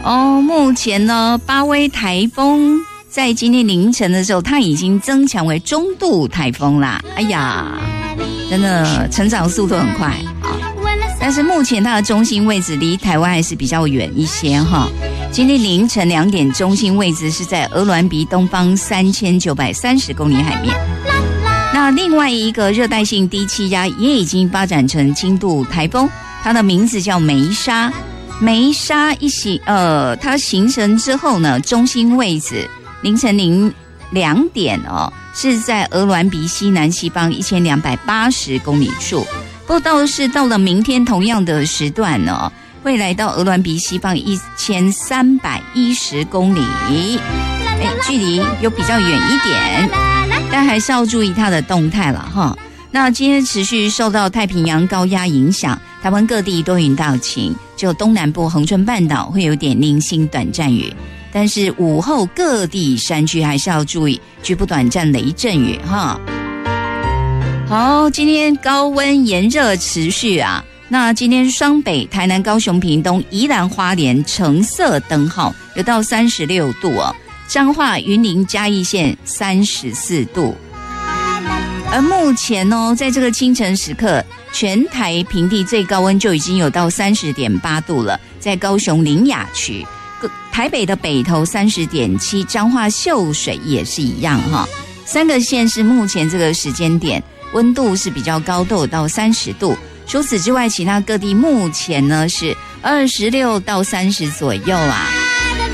目前呢，巴威台风在今天凌晨的时候，它已经增强为中度台风啦。哎呀，真的成长速度很快啊！但是目前它的中心位置离台湾还是比较远一些哈。今天凌晨2点，中心位置是在鹅銮鼻东方3930公里海面。那另外一个热带性低气压也已经发展成轻度台风，它的名字叫梅莎。梅莎它形成之后呢，中心位置凌晨2点是在鹅銮鼻西南西方1280公里处。不过倒是到了明天同样的时段呢，会来到鹅銮鼻西方1310公里，距离又比较远一点，但还是要注意它的动态了哈。那今天持续受到太平洋高压影响，台湾各地多云到晴，只有东南部恒春半岛会有点零星短暂雨，但是午后各地山区还是要注意局部短暂雷阵雨哈。好，今天高温炎热持续啊，那今天双北、台南、高雄、屏东、宜兰、花莲橙色灯号有到36度哦，彰化、云林、嘉义县34度。而目前在这个清晨时刻，全台平地最高温就已经有到30.8度了，在高雄苓雅区，台北的北投30.7，彰化秀水也是一样哈。3个县市目前这个时间点温度是比较高，都有到30度。除此之外，其他各地目前呢是26到30左右啊。